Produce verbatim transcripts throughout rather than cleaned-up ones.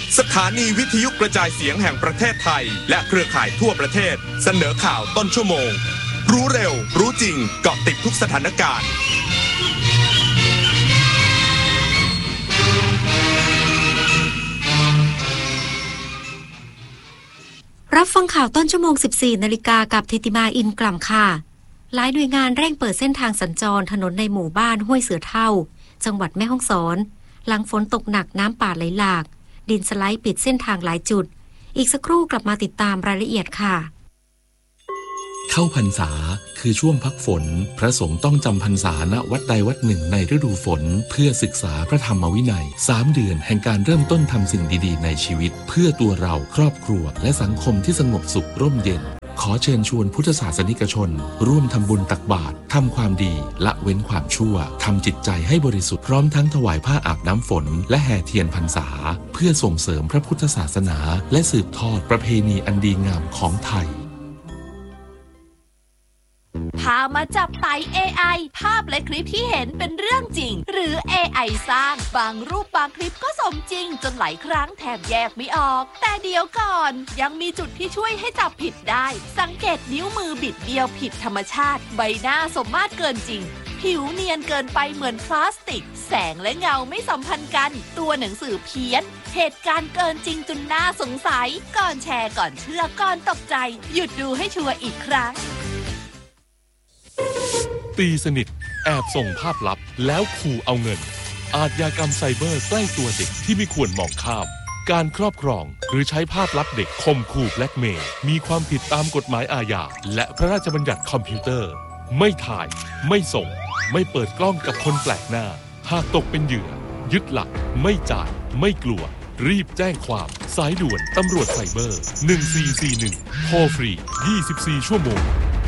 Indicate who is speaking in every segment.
Speaker 1: สถานีวิทยุกระจายเสียงแห่งประเทศไทยและเครือข่ายทั่วประเทศเสนอข่าวต้นชั่วโมงรู้เร็วรู้จริงเกาะติดทุกสถานการณ์
Speaker 2: รับฟังข่าวต้นชั่วโมง สิบสี่นาฬิกากับธิติมาอินกล่ำค่ะหลายหน่วยงานเร่งเปิดเส้นทางสัญจรถนนในหมู่บ้านห้วยเสือเฒ่าจังหวัดแม่ฮ่องสอนหลังฝนตกหนักน้ำป่าไหลหลากดินสไลด์ปิดเส้นทางหลายจุดอีกสักครู่กลับมาติดตามรายละเอียดค่ะ
Speaker 3: เข้าพรรษาคือช่วงพักฝนพระสงฆ์ต้องจำพรรษาณวัดใดวัดหนึ่งในฤดูฝนเพื่อศึกษาพระธรรมวินัยสามเดือนแห่งการเริ่มต้นทำสิ่งดีๆในชีวิตเพื่อตัวเราครอบครัวและสังคมที่สงบสุขร่มเย็นขอเชิญชวนพุทธศาสนิกชนร่วมทำบุญตักบาตรทำความดีละเว้นความชั่วทำจิตใจให้บริสุทธิ์พร้อมทั้งถวายผ้าอาบน้ำฝนและแห่เทียนพรรษาเพื่อส่งเสริมพระพุทธศาสนาและสืบทอดประเพณีอันดีงามของไทย
Speaker 4: พามาจับไต่ เอ ไอ ภาพและคลิปที่เห็นเป็นเรื่องจริงหรือ เอ ไอ สร้างบางรูปบางคลิปก็สมจริงจนหลายครั้งแทบแยกไม่ออกแต่เดี๋ยวก่อนยังมีจุดที่ช่วยให้จับผิดได้สังเกตนิ้วมือบิดเบี้ยวผิดธรรมชาติใบหน้าสมมาตรเกินจริงผิวเนียนเกินไปเหมือนพลาสติกแสงและเงาไม่สัมพันธ์กันตัวหนังสือเพี้ยนเหตุการณ์เกินจริงจนน่าสงสัยก่อนแชร์ก่อนเชื่อก่อนตกใจหยุดดูให้ชัวร์อีกครั้ง
Speaker 5: ตีสนิทแอบส่งภาพลับแล้วขู่เอาเงินอาชญากรรมไซเบอร์ใกล้ตัวเด็กที่ไม่ควรมองข้ามการครอบครองหรือใช้ภาพลับเด็กข่มขู่แบล็กเมย์มีความผิดตามกฎหมายอาญาและพระราชบัญญัติคอมพิวเตอร์ไม่ถ่ายไม่ส่งไม่เปิดกล้องกับคนแปลกหน้าหากตกเป็นเหยื่อยึดหลักไม่จ่ายไม่กลัวรีบแจ้งความสายด่วนตำรวจไซเบอร์หนึ่งสี่สี่หนึ่งโทรฟรียี่สิบสี่ชั่วโมง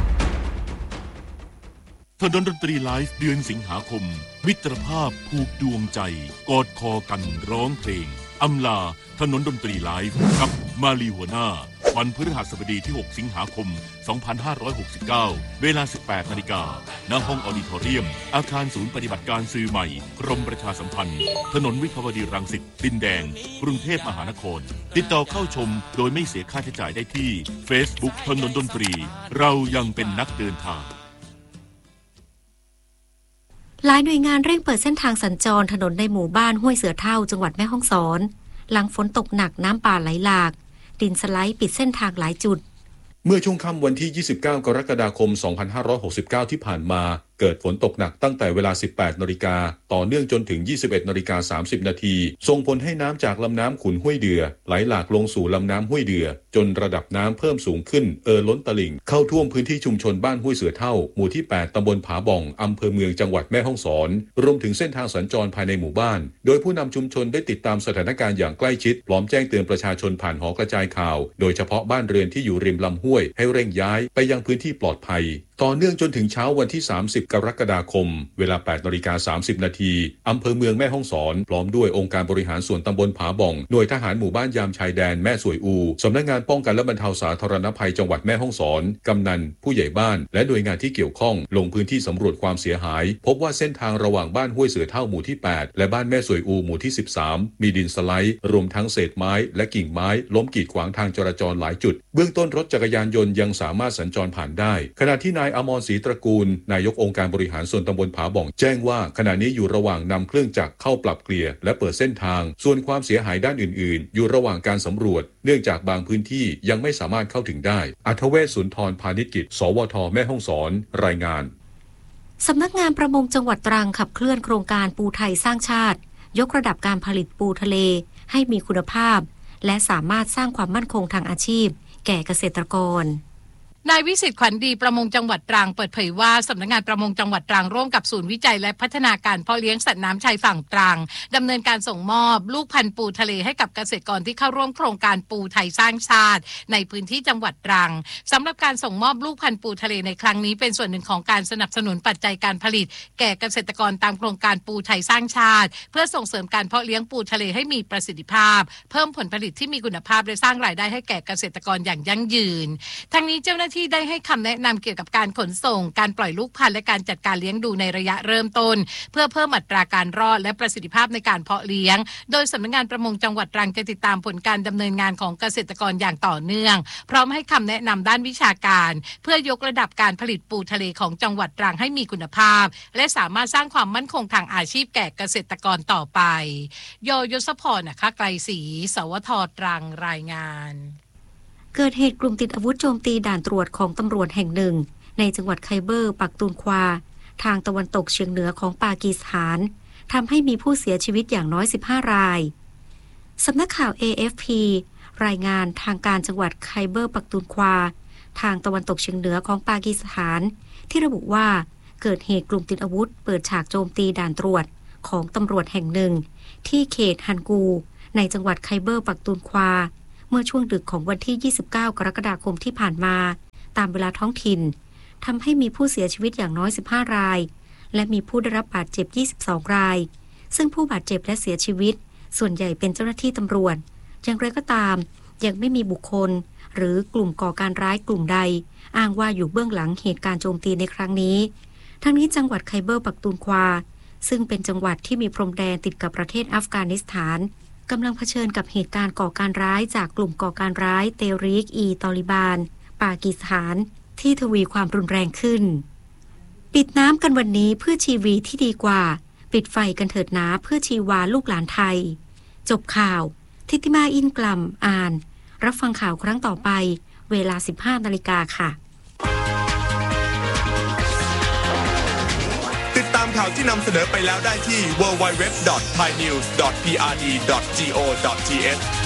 Speaker 5: ถนนดนตรีไลฟ์เดือนสิงหาคมมิตรภาพผูกดวงใจกอดคอกันร้องเพลงอำลาถนนดนตรีไลฟ์กับมาลีหัวหน้าวันพฤหัสบดีที่หกสิงหาคมสองพันห้าร้อยหกสิบเก้าเวลา สิบแปดนาฬิกา ณ ห้องออดิทอเรียมอาคารศูนย์ปฏิบัติการสื่อใหม่กรมประชาสัมพันธ์ถนนวิภาวดีรังสิตดินแดงกรุงเทพมหานครติดต่อเข้าชมโดยไม่เสียค่าใช้จ่ายได้ที่ Facebook ถนนดนตรีเรายังเป็นนักเดินทาง
Speaker 2: หลายหน่วยงานเร่งเปิดเส้นทางสัญจรถนนในหมู่บ้านห้วยเสือเฒ่าจังหวัดแม่ฮ่องสอนหลังฝนตกหนักน้ำป่าไหลหลากดินสไลด์ปิดเส้นทางหลายจุด
Speaker 6: เมื่อช่วงค่ำวันที่ยี่สิบเก้ากรกฎาคมสองพันห้าร้อยหกสิบเก้าที่ผ่านมาเกิดฝนตกหนักตั้งแต่เวลา สิบแปดนาฬิกาต่อเนื่องจนถึง ยี่สิบเอ็ดนาฬิกาสามสิบนาทีส่งผลให้น้ำจากลำน้ำขุนห้วยเดือไหลหลากลงสู่ลำน้ำห้วยเดือจนระดับน้ำเพิ่มสูงขึ้นเอ่อล้นตลิ่งเข้าท่วมพื้นที่ชุมชนบ้านห้วยเสือเฒ่าหมู่ที่แปดตำบลผาบ่องอำเภอเมืองจังหวัดแม่ฮ่องสอนรวมถึงเส้นทางสัญจรภายในหมู่บ้านโดยผู้นำชุมชนได้ติดตามสถานการณ์อย่างใกล้ชิดพร้อมแจ้งเตือนประชาชนผ่านหอกระจายข่าวโดยเฉพาะบ้านเรือนที่อยู่ริมลำห้วยให้เร่งย้ายไปยังพื้นที่ปลอดภัยต่อเนื่องจนถึงเช้าวันที่สามสิบกรกฎาคมเวลา แปดนาฬิกาสามสิบนาทีอำเภอเมืองแม่ฮ่องสอนพร้อมด้วยองค์การบริหารส่วนตำบลผาบ่องหน่วยทหารหมู่บ้านยามชายแดนแม่สวยอูสำนักงานป้องกันและบรรเทาสาธารณภัยจังหวัดแม่ฮ่องสอนกำนันผู้ใหญ่บ้านและหน่วยงานที่เกี่ยวข้องลงพื้นที่สำรวจความเสียหายพบว่าเส้นทางระหว่างบ้านห้วยเสือเฒ่าหมู่ที่แปดและบ้านแม่สวยอูหมู่ที่สิบสามมีดินสไลด์รวมทั้งเศษไม้และกิ่งไม้ล้มกีดขวางทางจราจรหลายจุดเบื้องต้นรถจักรยานยนต์ยังสามารถสัญจรผ่านได้ขณะที่นายอมรศรีตระกูลนายกองค์การบริหารส่วนตำบลผาบ่องแจ้งว่าขณะนี้อยู่ระหว่างนำเครื่องจักรเข้าปรับเกลี่ยและเปิดเส้นทางส่วนความเสียหายด้านอื่นๆอยู่ระหว่างการสำรวจเนื่องจากบางพื้นที่ยังไม่สามารถเข้าถึงได้อัธเวศสุนทรพาณิชกิจสวทแม่ฮ่องสอนรายงาน
Speaker 2: สำนักงานประมงจังหวัดตรังขับเคลื่อนโครงการปูไทยสร้างชาติยกระดับการผลิตปูทะเลให้มีคุณภาพและสามารถสร้างความมั่นคงทางอาชีพแก่เกษตรกร
Speaker 7: นายวิสิทธิ์ขวัญดีประมงจังหวัดตรังเปิดเผยว่าสำนักงานประมงจังหวัดตรังร่วมกับศูนย์วิจัยและพัฒนาการเพาะเลี้ยงสัตว์น้ำชายฝั่งตรังดำเนินการส่งมอบลูกพันธุ์ปูทะเลให้กับเกษตรกรที่เข้าร่วมโครงการปูไทยสร้างชาติในพื้นที่จังหวัดตรังสำหรับการส่งมอบลูกพันธุ์ปูทะเลในครั้งนี้เป็นส่วนหนึ่งของการสนับสนุนปัจจัยการผลิตแก่เกษตรกรตามโครงการปูไทยสร้างชาติเพื่อส่งเสริมการเพาะเลี้ยงปูทะเลให้มีประสิทธิภาพเพิ่มผลผลิตที่มีคุณภาพและสร้างรายได้ให้แก่เกษตรกรอย่างยั่งยืนทั้งนี้เจ้าหน้าที่ได้ให้คำแนะนำเกี่ยวกับการขนส่งการปล่อยลูกพันธุ์และการจัดการเลี้ยงดูในระยะเริ่มต้นเพื่อเพิ่มอัตราการรอดและประสิทธิภาพในการเพาะเลี้ยงโดยสำนักงานประมงจังหวัดตรังจะติดตามผลการดำเนินงานของเกษตรกรอย่างต่อเนื่องพร้อมให้คำแนะนำด้านวิชาการเพื่อยกระดับการผลิตปูทะเลของจังหวัดตรังให้มีคุณภาพและสามารถสร้างความมั่นคงทางอาชีพแก่เกษตรกรต่อไปโยยศพรนะคะไกลศรีสวทตรังรายงาน
Speaker 2: เกิดเหตุกลุ่มติดอาวุธโจมตีด่านตรวจของตำรวจแห่งหนึ่งในจังหวัดไคเบอร์ปักตูนควาทางตะวันตกเฉียงเหนือของปากีสถานทำให้มีผู้เสียชีวิตอย่างน้อยสิบห้ารายสำนักข่าว เอ เอฟ พี รายงานทางการจังหวัดไคเบอร์ปักตูนควาทางตะวันตกเฉียงเหนือของปากีสถานที่ระบุว่าเกิดเหตุกลุ่มติดอาวุธเปิดฉากโจมตีด่านตรวจของตำรวจแห่งหนึ่งที่เขตฮันกูในจังหวัดไคเบอร์ปักตูนควาเมื่อช่วงดึกของวันที่ยี่สิบเก้ากรกฎาคมที่ผ่านมาตามเวลาท้องถิ่นทำให้มีผู้เสียชีวิตอย่างน้อยสิบห้ารายและมีผู้ได้รับบาดเจ็บยี่สิบสองรายซึ่งผู้บาดเจ็บและเสียชีวิตส่วนใหญ่เป็นเจ้าหน้าที่ตำรวจอย่างไรก็ตามยังไม่มีบุคคลหรือกลุ่มก่อการร้ายกลุ่มใดอ้างว่าอยู่เบื้องหลังเหตุการณ์โจมตีในครั้งนี้ทั้งนี้จังหวัดไคเบอร์ปักตูนควาซึ่งเป็นจังหวัดที่มีพรมแดนติดกับประเทศอัฟกานิสถานกำลังเผชิญกับเหตุการณ์ก่อการร้ายจากกลุ่มก่อการร้ายเตริกอีตอลิบานปากีสถานที่ทวีความรุนแรงขึ้นปิดน้ำกันวันนี้เพื่อชีวีที่ดีกว่าปิดไฟกันเถิดนาเพื่อชีวาลูกหลานไทยจบข่าวทิติมาอินกลัมอ่านรับฟังข่าวครั้งต่อไปเวลา สิบห้านาฬิกาค่ะ
Speaker 1: ติดตามข่าวที่นำเสนอไปแล้วได้ที่ ดับเบิลยู ดับเบิลยู ดับเบิลยู ดอท ไทยนิวส์ ดอท พี อาร์ ดี ดอท จี โอ ดอท ที เอช